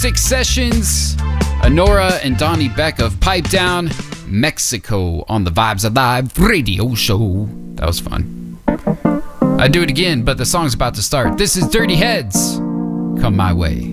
Six Sessions, Honora and Donnie Beck of Pipe Down, Mexico on the Vibes Alive radio show. That was fun. I'd do it again, but the song's about to start. This is Dirty Heads. Come my way.